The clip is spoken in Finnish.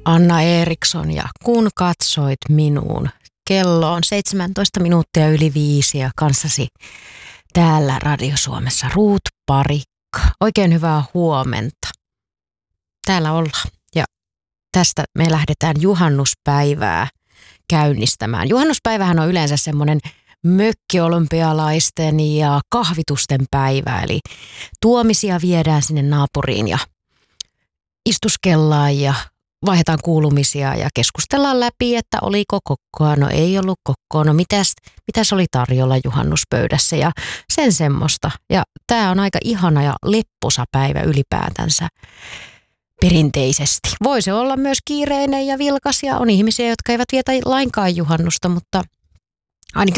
Anna Eriksson ja kun katsoit minuun. Kello on 17 minuuttia yli 5 ja kanssasi täällä Radio Suomessa Ruut Parikka. Oikein hyvää huomenta. Täällä ollaan ja tästä me lähdetään juhannuspäivää käynnistämään. Juhannuspäivähän on yleensä semmoinen mökkiolympialaisten ja kahvitusten päivä, eli tuomisia viedään sinne naapuriin ja istuskellaan ja vaihdetaan kuulumisia ja keskustellaan läpi, että oliko kokkoa, no ei ollut kokkoa, no mitäs oli tarjolla juhannuspöydässä ja sen semmoista. Ja tää on aika ihana ja lepposa päivä ylipäätänsä perinteisesti. Voi se olla myös kiireinen ja vilkas ja on ihmisiä, jotka eivät vietä lainkaan juhannusta, mutta ainakin